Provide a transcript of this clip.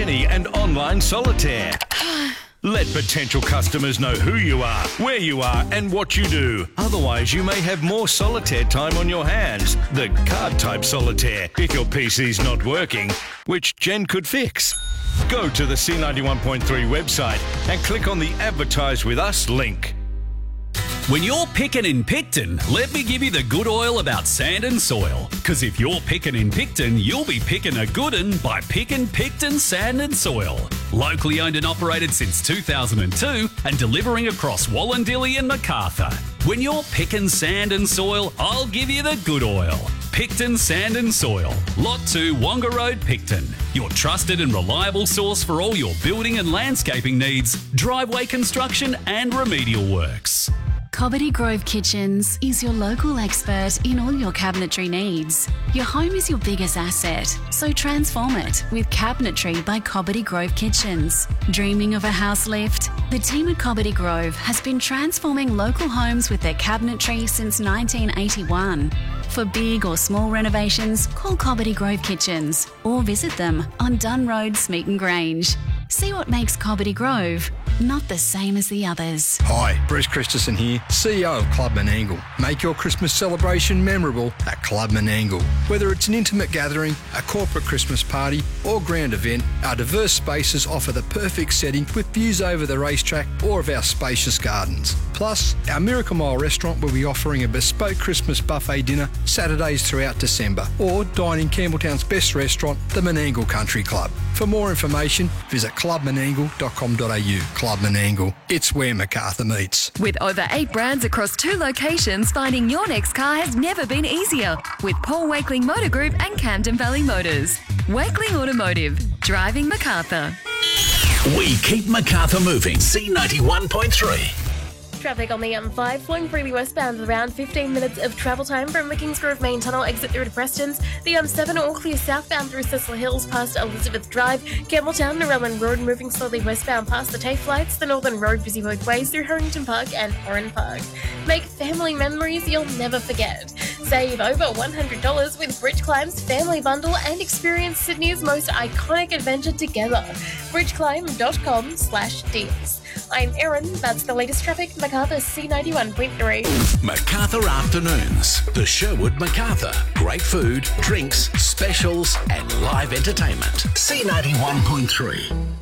and online solitaire. Let potential customers know who you are, where you are and what you do. Otherwise, you may have more solitaire time on your hands. The card-type solitaire, if your PC's not working, which Jen could fix. Go to the C91.3 website and click on the Advertise With Us link. When you're picking in Picton, let me give you the good oil about sand and soil. Because if you're picking in Picton, you'll be picking a good un by picking Picton Sand and Soil. Locally owned and operated since 2002 and delivering across Wallandilly and Macarthur. When you're picking sand and soil, I'll give you the good oil. Picton Sand and Soil, Lot 2, Wonga Road, Picton. Your trusted and reliable source for all your building and landscaping needs, driveway construction and remedial works. Cobbitty Grove Kitchens is your local expert in all your cabinetry needs. Your home is your biggest asset, so transform it with Cabinetry by Cobbitty Grove Kitchens. Dreaming of a house lift? The team at Cobbitty Grove has been transforming local homes with their cabinetry since 1981. For big or small renovations, call Cobbitty Grove Kitchens or visit them on Dunn Road, Smeaton Grange. See what makes Cobbitty Grove not the same as the others. Hi, Bruce Christensen here, CEO of Club Menangle. Make your Christmas celebration memorable at Club Menangle. Whether it's an intimate gathering, a corporate Christmas party or grand event, our diverse spaces offer the perfect setting with views over the racetrack or of our spacious gardens. Plus, our Miracle Mile restaurant will be offering a bespoke Christmas buffet dinner Saturdays throughout December, or dine in Campbelltown's best restaurant, the Menangle Country Club. For more information, visit clubmenangle.com.au. Club Menangle, it's where Macarthur meets. With over 8 brands across 2 locations, finding your next car has never been easier. With Paul Wakeling Motor Group and Camden Valley Motors. Wakeling Automotive, driving Macarthur. We keep Macarthur moving. C91.3. Traffic on the M5 flowing freely westbound with around 15 minutes of travel time from the Kingsgrove Main Tunnel exit through to Prestons. The M7 all clear southbound through Cecil Hills past Elizabeth Drive. Campbelltown and Rowan Road moving slowly westbound past the TAFE lights. The Northern Road busy both ways through Harrington Park and Heron Park. Make family memories you'll never forget. Save over $100 with Bridge Climb's Family Bundle and experience Sydney's most iconic adventure together. bridgeclimb.com/deals. I'm Erin. That's the latest traffic. Macarthur C91.3. Macarthur Afternoons. The Sherwood Macarthur. Great food, drinks, specials and live entertainment. C91.3.